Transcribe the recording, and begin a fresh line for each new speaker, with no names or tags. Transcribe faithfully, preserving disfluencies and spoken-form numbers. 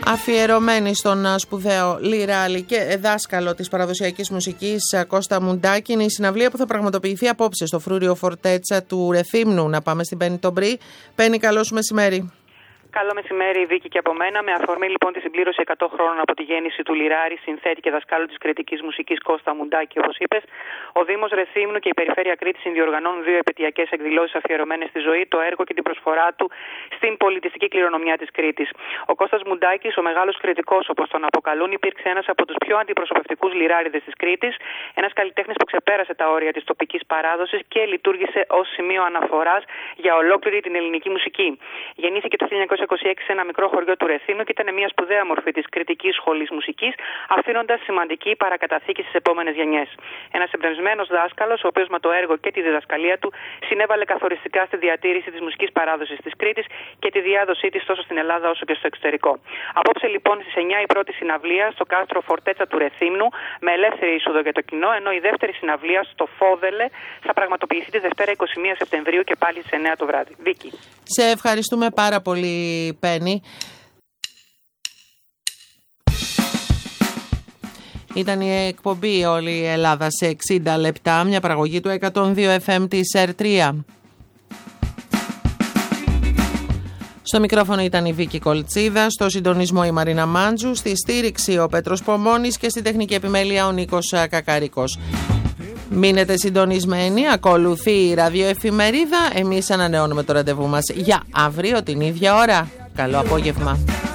Αφιερωμένη στον σπουδαίο λιράλη και δάσκαλο της παραδοσιακής μουσικής Κώστα Μουντάκη, είναι η συναυλία που θα πραγματοποιηθεί απόψε στο φρούριο Φορτέτσα του Ρεθύμνου. Να πάμε στην Πέννη τον Μπρι. Πέννη, καλώς μεσημέρι.
Καλό μεσημέρι, Βίκη, και από μένα. Με αφορμή λοιπόν τη συμπλήρωση εκατό χρόνων από τη γέννηση του λιράρη, συνθέτη και δασκάλου της κριτικής μουσικής Κώστα Μουντάκη, όπως είπες, ο Δήμος Ρεθύμνου και η Περιφέρεια Κρήτης συνδιοργανώνουν δύο επαιτειακές εκδηλώσεις αφιερωμένες στη ζωή, το έργο και την προσφορά του στην πολιτιστική κληρονομιά της Κρήτης. Ο Κώστας Μουντάκης, ο μεγάλος κριτικός όπως τον αποκαλούν, υπήρξε ένας από τους πιο αντιπροσωπευτικούς λιράριδες της Κρήτης, ένας καλλιτέχνης που ξεπέρασε τα όρια της τοπικής παράδοσης και λειτουργήσε ως σημείο αναφοράς για ολόκληρη την ελληνική μουσική. Γεννήθηκε το χίλια εννιακόσια είκοσι έξι σε ένα μικρό χωριό του Ρεθύμνου και ήταν μια σπουδαία μορφή της κριτικής σχολής μουσικής, αφήνοντας σημαντική παρακαταθήκη στις επόμενες γενιές. Ένας εμπνευσμένος δάσκαλος, ο οποίος με το έργο και τη διδασκαλία του συνέβαλε καθοριστικά στη διατήρηση της μουσικής παράδοσης της Κρήτης και τη διάδοσή της τόσο στην Ελλάδα όσο και στο εξωτερικό. Απόψε λοιπόν στις εννιά η πρώτη συναυλία στο κάστρο Φορτέτσα του Ρεθύμνου με ελεύθερη είσοδο για το κοινό, ενώ η δεύτερη συναυλία στο Φόδελε θα πραγματοποιηθεί τη Δευτέρα είκοσι μία Σεπτεμβρίου και πάλι στις εννιά το βράδυ. Βίκη.
Σε ευχαριστούμε πάρα πολύ, Πέννη. Ήταν η εκπομπή «Όλη η Ελλάδα σε εξήντα λεπτά», μια παραγωγή του εκατόν δύο εφ εμ της ΕΡ τρία. Στο μικρόφωνο ήταν η Βίκη Κολτσίδα, στο συντονισμό η Μαρίνα Μάντζου, στη στήριξη ο Πέτρος Πομώνης και στη τεχνική επιμέλεια ο Νίκος Κακαρίκος. Μείνετε συντονισμένοι, ακολουθεί η ραδιοεφημερίδα, εμείς ανανεώνουμε το ραντεβού μας για αύριο την ίδια ώρα. Καλό απόγευμα.